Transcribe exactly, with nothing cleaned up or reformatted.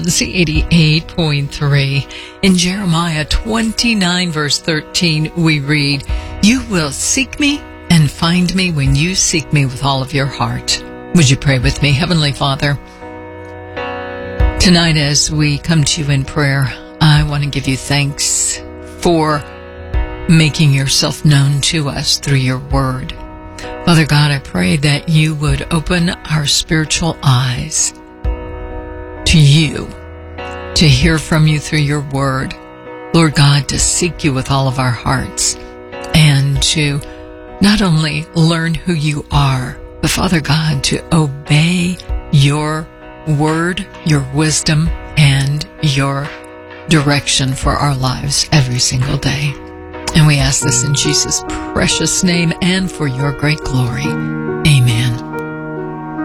eighty-eight point three. In Jeremiah twenty-nine, verse thirteen, we read, "You will seek me and find me when you seek me with all of your heart." Would you pray with me? Heavenly Father, tonight as we come to you in prayer, I want to give you thanks for making yourself known to us through your word. Father God, I pray that you would open our spiritual eyes to you, to hear from you through your word. Lord God, to seek you with all of our hearts and to not only learn who you are, but Father God, to obey your word, your wisdom, and your direction for our lives every single day. And we ask this in Jesus' precious name and for your great glory. Amen.